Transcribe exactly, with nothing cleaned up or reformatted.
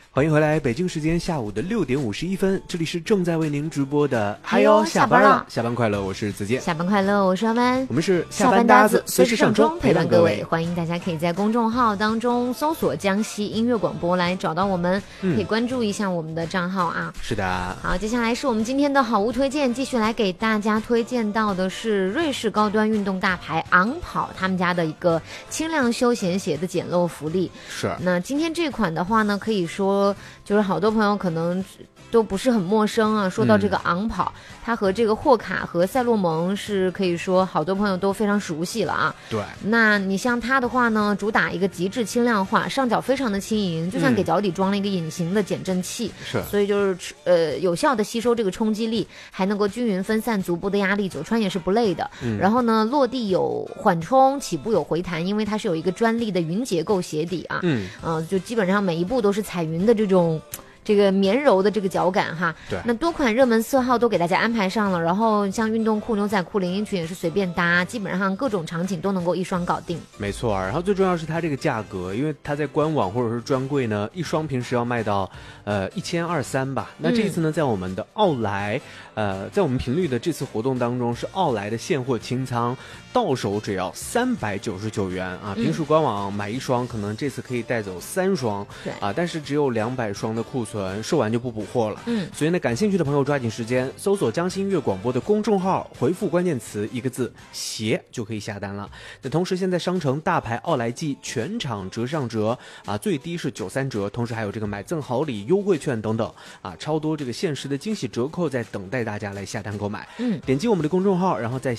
欢迎回来，北京时间下午的六点五十一分，这里是正在为您直播的嗨哟下班了，下班快乐，我是子健， 下班快乐，我是阿班， 我们是下班搭子，随时上钟陪伴各位。欢迎大家可以在公众号当中搜索江西音乐广播来找到我们，嗯、可以关注一下我们的账号啊。 是的， 好，接下来是我们今天的好物推荐，继续来给大家推荐到的是瑞士高端运动大牌昂跑他们家的一个轻量休闲鞋的简陋福利。 是， 那今天这款的话呢，可以说就是好多朋友可能都不是很陌生啊。说到这个昂跑、嗯、它和这个霍卡和赛洛蒙是可以说好多朋友都非常熟悉了啊。 对， 那你像它的话呢，主打一个极致轻量化，上脚非常的轻盈，就像给脚底装了一个隐形的减震器， 是、嗯， 所以就是呃有效的吸收这个冲击力，还能够均匀分散足部的压力，久穿也是不累的、嗯、然后呢落地有缓冲，起步有回弹，因为它是有一个专利的云结构鞋底啊，嗯，呃，就基本上每一步都是彩云的这种这个绵柔的这个脚感哈。 对， 那多款热门色号都给大家安排上了，然后像运动裤、牛仔裤、连衣裙也是随便搭，基本上各种场景都能够一双搞定。 没错，然后最重要是它这个价格，因为它在官网或者是专柜呢，一双平时要卖到呃一千二三吧。那这一次呢，在我们的奥莱，呃，在我们频率的这次活动当中，是奥莱的现货清仓，到手只要三百九十九元啊。平时官网买一双，可能这次可以带走三双， 对啊，但是只有两百双的库存，售完就不补货了。 嗯， 所以呢，感兴趣的朋友抓紧时间搜索江西音乐广播的公众号，回复关键词一个字鞋就可以下单了。那同时现在商城大牌奥莱季全场折上折啊，最低是九三折，同时还有这个买赠好礼优惠券等等啊，超多这个限时的惊喜折扣在等待大家来下单购买。 嗯， 点击我们的公众号，然后在